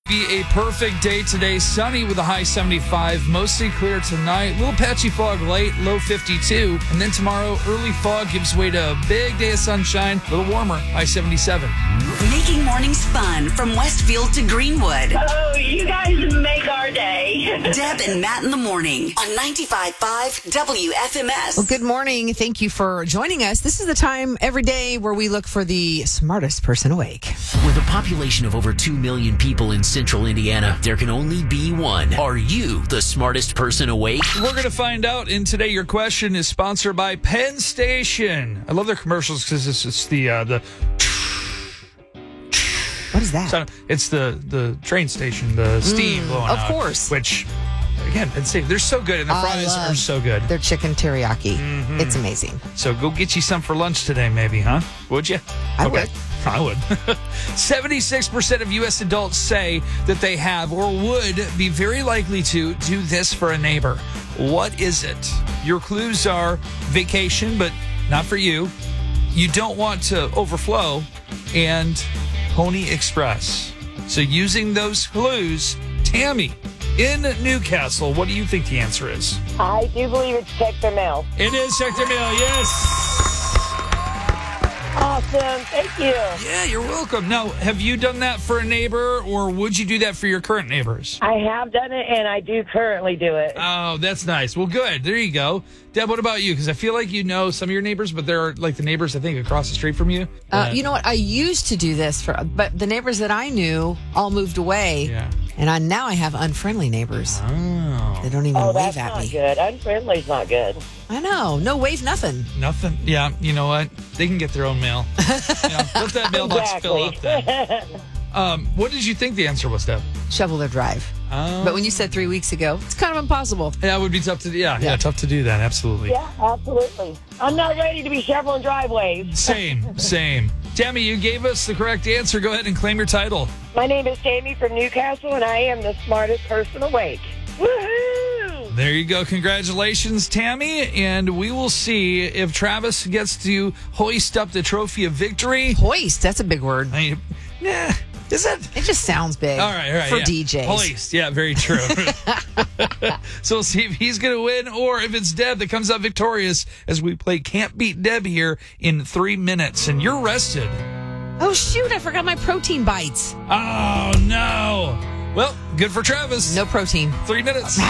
Be a perfect day today. Sunny with a high 75. Mostly clear tonight. Little patchy fog late, low 52. And then tomorrow, early fog gives way to a big day of sunshine. A little warmer, high 77. Making mornings fun from Westfield to Greenwood. Oh, you guys make our day. Deb and Matt in the morning on 95.5 WFMS. Well, good morning. Thank you for joining us. This is the time every day where we look for the smartest person awake. With a population of over 2 million people in central Indiana, there can only be one. Are you the smartest person awake? We're going to find out. And today, your question is sponsored by Penn Station. I love their commercials because it's the What is that? it's the train station, the steam blowing of out. course. Which, again, they're so good, and the fries are so good. Their chicken teriyaki. It's amazing. So go get you some for lunch today, maybe, huh? Would you? I would. I would. 76% of U.S. adults say that they have or would be very likely to do this for a neighbor. What is it? Your clues are vacation, but not for you. You don't want to overflow, and Pony Express. So using those clues, Tammy in Newcastle, what do you think the answer is? I do believe it's check their mail. It is check their mail, yes. Awesome. Thank you. Yeah, you're welcome. Now, have you done that for a neighbor, or would you do that for your current neighbors? I have done it, and I do currently do it. Oh, that's nice. Well, good. There you go. Deb, what about you? Because I feel like you know some of your neighbors, but they're like the neighbors, I think, across the street from you. You know what? I used to do this, but the neighbors that I knew all moved away. Yeah. And now I have unfriendly neighbors. Oh. They don't even Oh, wave that's at not me. good. Unfriendly's not good. I know. No wave, nothing. Nothing. Yeah, you know what? They can get their own mail. Yeah, let that mailbox fill up then. What did you think the answer was, Deb? Shovel their drive. But when you said 3 weeks ago, it's kind of impossible. Yeah, it would be tough to do. Yeah, tough to do that. Absolutely. Yeah, absolutely. I'm not ready to be shoveling driveways. Same. Tammy, you gave us the correct answer. Go ahead and claim your title. My name is Tammy from Newcastle, and I am the smartest person awake. Woohoo! There you go. Congratulations, Tammy. And we will see if Travis gets to hoist up the trophy of victory. Hoist, that's a big word. Yeah. Is it? It just sounds big. All right. For yeah. DJs. Hoist. Yeah, very true. So we'll see if he's going to win or if it's Deb that comes out victorious as we play Can't Beat Deb here in 3 minutes. And you're rested. Oh, shoot. I forgot my protein bites. Oh, no. Well, good for Travis. No protein. 3 minutes.